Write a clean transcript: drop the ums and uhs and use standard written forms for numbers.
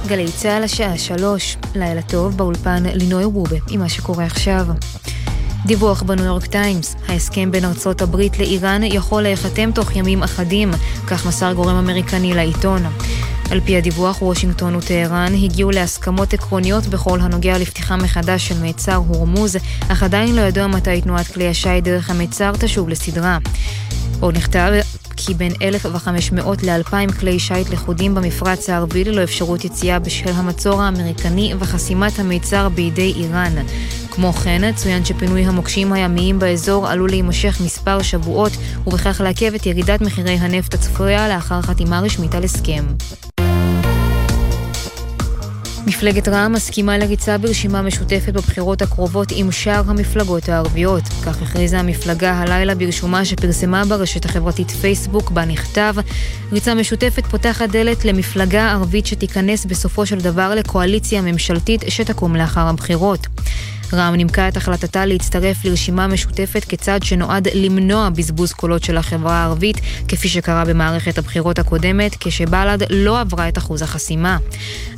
גלי צהל השעה 3, לילה טוב באולפן לינוי וובה עם מה שקורה עכשיו. דיווח בניו יורק טיימס, ההסכם בין ארצות הברית לאיראן יכול להיחתם תוך ימים אחדים, כך מסר גורם אמריקני לעיתון. על פי הדיווח, וושינגטון וטהרן הגיעו להסכמות עקרוניות בכל הנוגע לפתיחה מחדש של מיצר הורמוז, אך עדיין לא ידוע מתי תנועת כלי השיט דרך המיצר תשוב לסדרה. עוד נכתב כי בין 1,500 ל-2,000 כלי שיט לכודים במפרץ הערבי ללא אפשרות יציאה בשל המצור האמריקני וחסימת המיצר בידי איראן. כמו כן, צוין שפינוי המוקשים הימיים באזור עלול להימשך מספר שבועות, ובכך לעכב את ירידת מחירי הנפט הצפויה לאחר חתימה רשמית על הסכם. מפלגת רע"מ מסכימה לריצה ברשימה משותפת בבחירות הקרובות עם שאר המפלגות הערביות. כך הכריזה המפלגה הלילה ברשומה שפרסמה ברשת החברתית פייסבוק, בה נכתב: ריצה משותפת פותחת דלת למפלגה ערבית שתיכנס בסופו של דבר לקואליציה ממשלתית שתקום לאחר הבחירות. רע"מ נימקה את החלטתה להצטרף לרשימה משותפת כצעד שנועד למנוע בזבוז קולות של החברה הערבית, כפי שקרה במערכת הבחירות הקודמת, כשבל"ד לא עברה את אחוז החסימה.